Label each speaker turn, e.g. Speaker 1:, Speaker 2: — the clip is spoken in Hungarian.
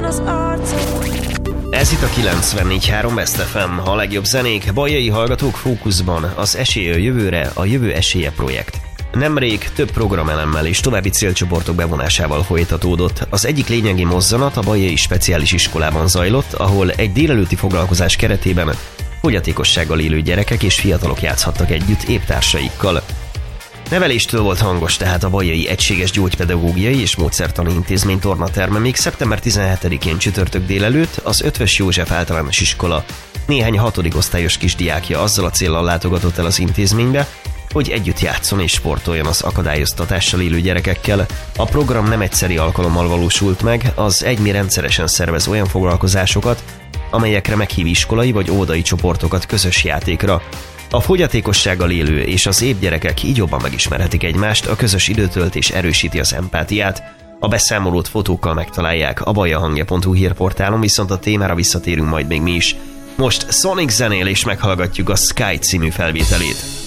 Speaker 1: az arcon.
Speaker 2: Ez itt a 94.3 Best FM, a legjobb zenék, bajai hallgatók fókuszban, az Esélye a jövőre, a Jövő esélye projekt. Nemrég több programelemmel és további célcsoportok bevonásával folytatódott. Az egyik lényegi mozzanat a Bajai Speciális Iskolában zajlott, ahol egy délelőtti foglalkozás keretében fogyatékossággal élő gyerekek és fiatalok játszhattak együtt épp társaikkal. Neveléstől volt hangos tehát a Bajai Egységes Gyógypedagógiai és Módszertani Intézmény tornaterme még szeptember 17-én csütörtök délelőtt az Eötvös József Általános Iskola néhány 6. osztályos kisdiákja azzal a céllal látogatott el az intézménybe, hogy együtt játszon és sportoljon az akadályoztatással élő gyerekekkel. A program nem egyszeri alkalommal valósult meg, az egymi rendszeresen szervez olyan foglalkozásokat, amelyekre meghív iskolai vagy óvodai csoportokat közös játékra. A fogyatékossággal élő és az épp gyerekek így jobban megismerhetik egymást, a közös időtöltés erősíti az empátiát. A beszámolót fotókkal megtalálják a bajahangja.hu hírportálon, viszont a témára visszatérünk majd még mi is. Most Sonic zenél és meghallgatjuk a Sky című felvételét.